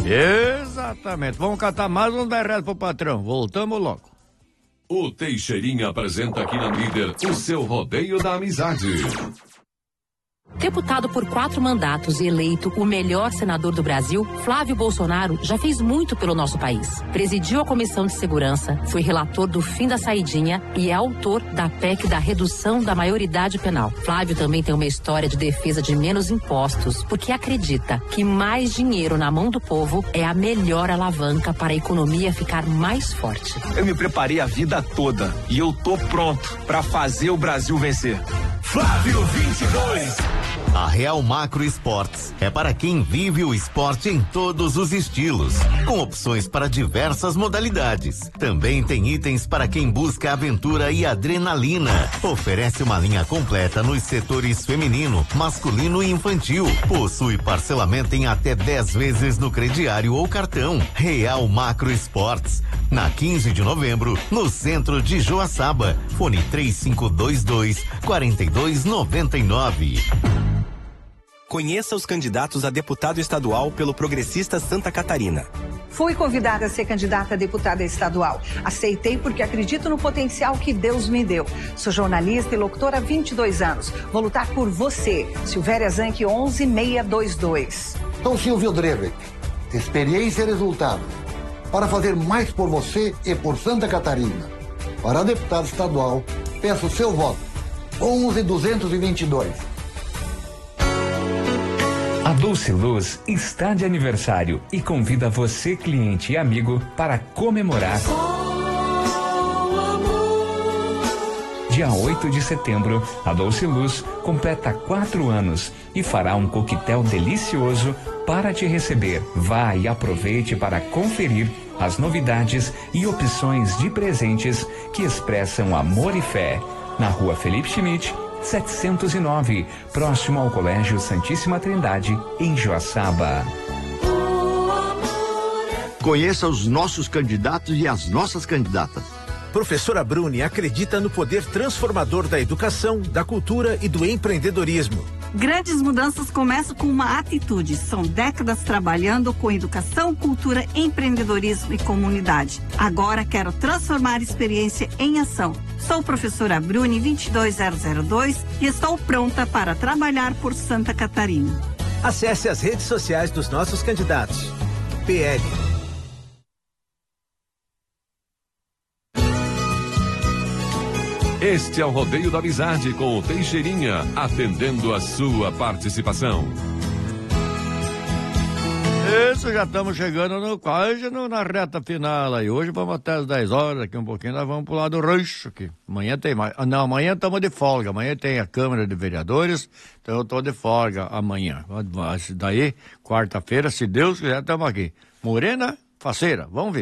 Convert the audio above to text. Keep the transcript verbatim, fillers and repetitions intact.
Exatamente. Vamos catar mais uns dez reais pro patrão. Voltamos logo. O Teixeirinha apresenta aqui na Líder o seu Rodeio da Amizade. Deputado por quatro mandatos e eleito o melhor senador do Brasil, Flávio Bolsonaro já fez muito pelo nosso país. Presidiu a Comissão de Segurança, foi relator do fim da saidinha e é autor da P E C da redução da maioridade penal. Flávio também tem uma história de defesa de menos impostos, porque acredita que mais dinheiro na mão do povo é a melhor alavanca para a economia ficar mais forte. Eu me preparei a vida toda e eu tô pronto para fazer o Brasil vencer. Flávio vinte e dois. A Real Macro Esportes é para quem vive o esporte em todos os estilos, com opções para diversas modalidades. Também tem itens para quem busca aventura e adrenalina. Oferece uma linha completa nos setores feminino, masculino e infantil. Possui parcelamento em até dez vezes no crediário ou cartão. Real Macro Esportes, na quinze de novembro, no centro de Joaçaba. Fone três cinco dois dois, quatro dois nove nove. Conheça os candidatos a deputado estadual pelo Progressista Santa Catarina. Fui convidada a ser candidata a deputada estadual. Aceitei porque acredito no potencial que Deus me deu. Sou jornalista e locutora há vinte e dois anos. Vou lutar por você. Silvéria Zanck onze seiscentos e vinte e dois. Sou Silvio Drevet. Experiência e resultado. Para fazer mais por você e por Santa Catarina. Para deputado estadual, peço seu voto. onze duzentos e vinte e dois. A Doce Luz está de aniversário e convida você, cliente e amigo, para comemorar. Dia oito de setembro, a Doce Luz completa quatro anos e fará um coquetel delicioso para te receber. Vá e aproveite para conferir as novidades e opções de presentes que expressam amor e fé. Na Rua Felipe Schmidt, setecentos e nove, próximo ao Colégio Santíssima Trindade, em Joaçaba. Conheça os nossos candidatos e as nossas candidatas. Professora Bruni acredita no poder transformador da educação, da cultura e do empreendedorismo. Grandes mudanças começam com uma atitude. São décadas trabalhando com educação, cultura, empreendedorismo e comunidade. Agora quero transformar a experiência em ação. Sou professora Bruni vinte e dois zero zero dois e estou pronta para trabalhar por Santa Catarina. Acesse as redes sociais dos nossos candidatos. P L. Este é o Rodeio da Amizade com o Teixeirinha, atendendo a sua participação. Isso, já estamos chegando no, quase no, na reta final aí. Hoje vamos até as dez horas, daqui um pouquinho nós vamos pro lado do rancho aqui. Amanhã tem mais. Ah, não, amanhã estamos de folga. Amanhã tem a Câmara de Vereadores, então eu tô de folga amanhã. Daí, quarta-feira, se Deus quiser, estamos aqui. Morena, faceira, vamos ver.